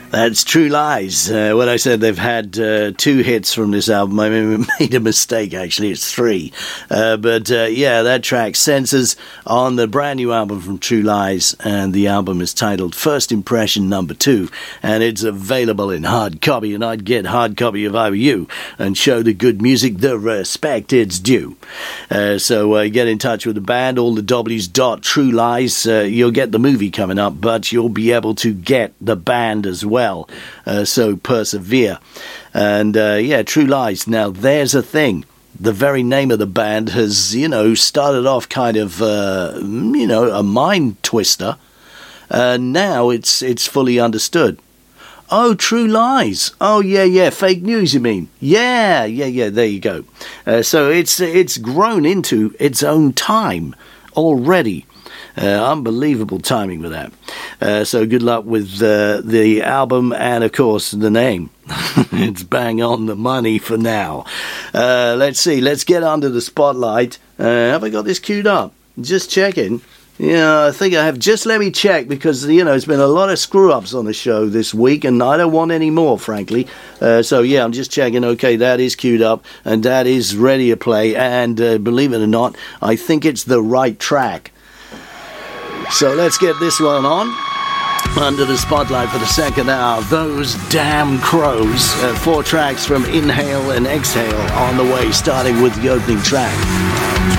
That's True Lies. When I said they've had 2 hits from this album, I made a mistake, actually. It's 3. Yeah, that track, Censors, on the brand new album from True Lies, and the album is titled First Impression No. 2, and it's available in hard copy, and I'd get hard copy if I were you, and show the good music the respect it's due. So get in touch with the band, all the W's.True Lies. You'll get the movie coming up, but you'll be able to get the band as well. So persevere. And True Lies. Now there's a thing. The very name of the band has, started off kind of, a mind twister. Now it's fully understood. Oh, True Lies. Oh, yeah. Fake news, you mean? Yeah. There you go. So it's grown into its own time already. Unbelievable timing with that. So good luck with the album and, of course, the name. It's bang on the money for now. Let's see. Let's get under the spotlight. Have I got this queued up? Just checking. Yeah, I think I have. Just let me check because, it's been a lot of screw-ups on the show this week and I don't want any more, frankly. I'm just checking. Okay, that is queued up and that is ready to play. And believe it or not, I think it's the right track. So let's get this one on. Under the spotlight for the second hour, Those Damn Crows. 4 tracks from Inhale and Exhale on the way, starting with the opening track.